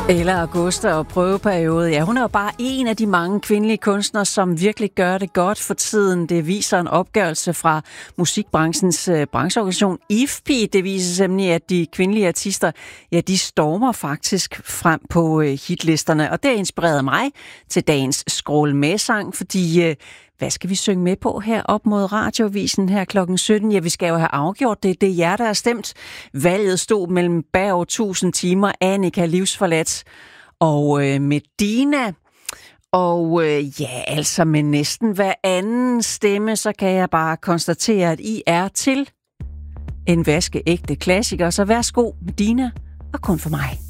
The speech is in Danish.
Eller Augusta og prøveperiode. Ja, hun er jo bare en af de mange kvindelige kunstnere, som virkelig gør det godt for tiden. Det viser en opgørelse fra musikbranchens brancheorganisation IFPI. Det viser nemlig, at de kvindelige artister, ja, de stormer faktisk frem på hitlisterne. Og det inspirerede mig til dagens Skrål med-sang, fordi hvad skal vi synge med på her op mod Radioavisen her klokken 17? Ja, vi skal jo have afgjort det. Det er jer, der har stemt. Valget stod mellem Berg 1000 timer, Annika Livsforladt og Medina. Og ja, altså med næsten hver anden stemme, så kan jeg bare konstatere, at I er til en vaskeægte klassiker. Så værsgo, Medina, og kun for mig.